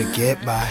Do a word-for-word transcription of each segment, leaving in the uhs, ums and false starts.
to get by.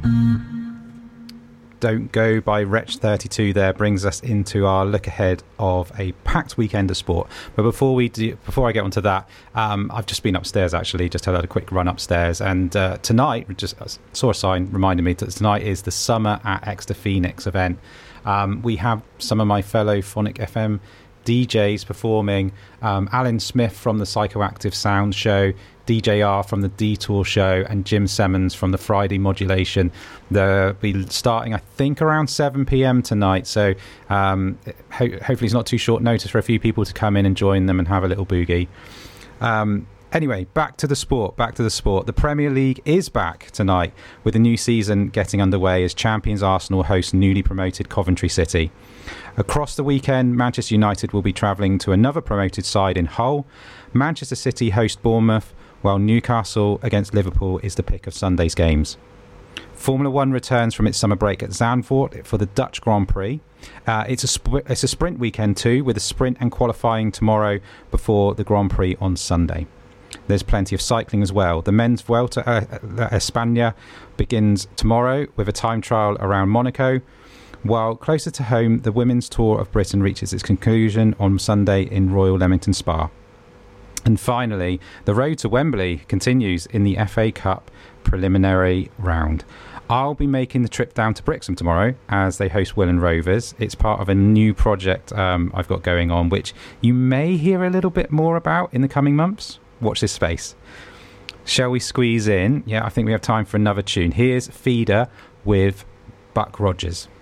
Don't Go by Wretch thirty-two there brings us into our look ahead of a packed weekend of sport. But before we do, before I get onto that, um, I've just been upstairs actually, just had a quick run upstairs, and uh, tonight, just saw a sign reminding me that tonight is the Summer at Exeter Phoenix event. Um, we have some of my fellow Phonic F M D Js performing, um, Alan Smith from the Psychoactive Sound Show, D J R from the Detour Show, and Jim Semmons from the Friday Modulation. They'll be starting, I think, around seven p.m. tonight, so um, ho- hopefully it's not too short notice for a few people to come in and join them and have a little boogie. Um, anyway, back to the sport, back to the sport. The Premier League is back tonight, with the new season getting underway as champions Arsenal host newly promoted Coventry City. Across the weekend, Manchester United will be travelling to another promoted side in Hull. Manchester City host Bournemouth, while Newcastle against Liverpool is the pick of Sunday's games. Formula One returns from its summer break at Zandvoort for the Dutch Grand Prix. Uh, it's, a sp- it's a sprint weekend too, with a sprint and qualifying tomorrow before the Grand Prix on Sunday. There's plenty of cycling as well. The men's Vuelta a España begins tomorrow with a time trial around Monaco, while closer to home, the Women's Tour of Britain reaches its conclusion on Sunday in Royal Leamington Spa. And finally, the road to Wembley continues in the F A Cup preliminary round. I'll be making the trip down to Brixham tomorrow as they host Willand Rovers. It's part of a new project um, I've got going on, which you may hear a little bit more about in the coming months. Watch this space. Shall we squeeze in? Yeah, I think we have time for another tune. Here's Feeder with Buck Rogers.